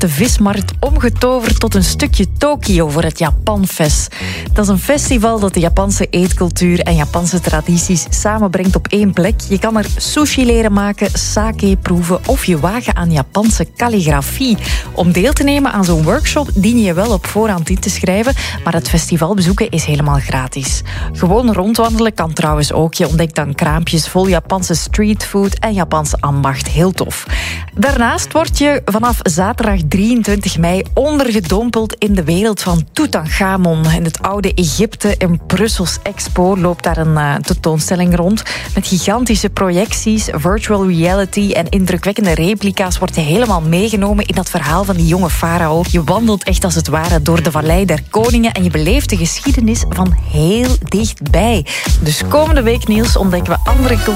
de vismarkt omgetoverd tot een stukje Tokio voor het Japanfest. Dat is een festival dat de Japanse eetcultuur en Japanse tradities samenbrengt op één plek. Je kan er sushi leren maken, sake proeven of je wagen aan Japanse kalligrafie. Om deel te nemen aan zo'n workshop dien je wel op voorhand in te schrijven, maar het festival bezoeken is helemaal gratis. Gewoon rondwandelen kan trouwens ook. Je ontdekt dan kraampjes vol Japanse streetfood en Japanse ambacht. Heel tof. Daarnaast word je vanaf zaterdag 23 mei ondergedompeld in de wereld van Tutankhamon. In het oude Egypte in Brussels Expo loopt daar een tentoonstelling rond. Met gigantische projecties, virtual reality en indrukwekkende replica's word je helemaal meegenomen in dat verhaal van die jonge farao. Je wandelt echt als het ware door de Vallei der Koningen en je beleeft de geschiedenis van heel dichtbij. Dus komende week, Niels, ontdekken we andere